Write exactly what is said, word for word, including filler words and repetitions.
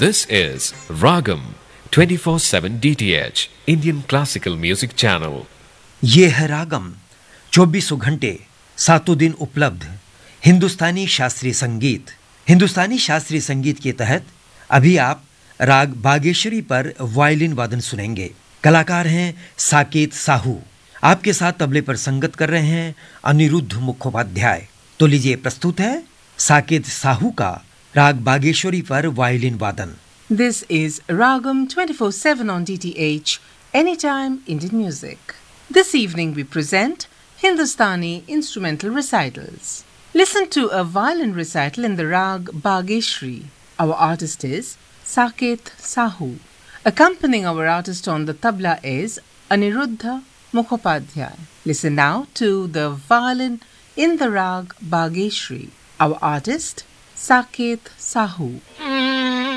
This is Ragam twenty-four seven D T H Indian Classical Music Channel. ये है रागम, चौबीसों घंटे सातों दिन उपलब्ध हिंदुस्तानी शास्त्रीय संगीत। हिंदुस्तानी शास्त्रीय संगीत के तहत अभी आप राग बागेश्वरी पर वायलिन वादन सुनेंगे। कलाकार हैं साकेत साहू। आपके साथ तबले पर संगत कर रहे हैं अनिरुद्ध मुखोपाध्याय। तो लीजिए, प्रस्तुत है साकेत साहू का राग बागेश्वरी पर वायलिन वादन। This is Ragam twenty-four seven on D T H, Anytime Indian Music. This evening we present Hindustani instrumental recitals. Listen to a violin recital in the rag Bageshri. Our artist is Saket Sahu. Accompanying our artist on the tabla is Aniruddha Mukhopadhyay. Listen now to the violin in the rag Bageshri. Our artist Saket Sahu.